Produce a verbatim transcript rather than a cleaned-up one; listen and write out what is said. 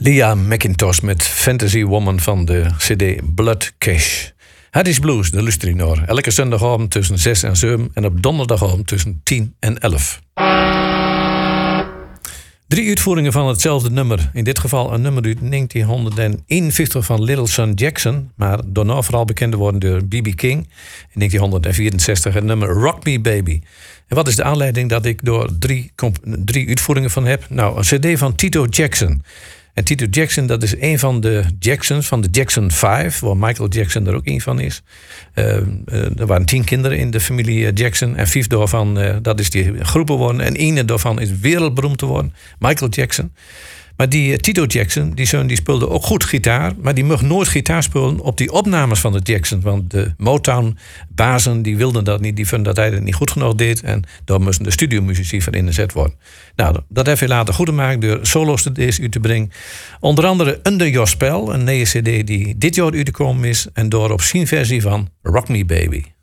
Leah McIntosh met Fantasy Woman van de cd Blood Cash. Het is blues, de luisteraar. Elke zondagavond tussen zes en zeven en op donderdagavond tussen tien en elf. Drie uitvoeringen van hetzelfde nummer. In dit geval een nummer uit negentienhonderdeenenvijftig van Little Son Jackson, maar daarna vooral bekend worden door B B King. In negentienhonderdvierenzestig het nummer Rock Me Baby. En wat is de aanleiding dat ik door drie, drie uitvoeringen van heb? Nou, een cd van Tito Jackson. En Tito Jackson, dat is een van de Jacksons, van de Jackson vijf, waar Michael Jackson er ook een van is. Uh, uh, er waren tien kinderen in de familie Jackson. En vijf daarvan, uh, dat is die groepen worden. En één daarvan is wereldberoemd te worden, Michael Jackson. Maar die uh, Tito Jackson, die zoon, die speelde ook goed gitaar. Maar die mocht nooit gitaar spelen op die opnames van de Jackson. Want de Motown-bazen, die wilden dat niet. Die vonden dat hij het niet goed genoeg deed. En daar moesten de studiomuzici voor ingezet worden. Nou, dat heeft hij later goed gemaakt door solo's deze uit te brengen. Onder andere Under Your Spell, een nieuwe cd die dit jaar uitgekomen is. En door op zijn versie van Rock Me Baby.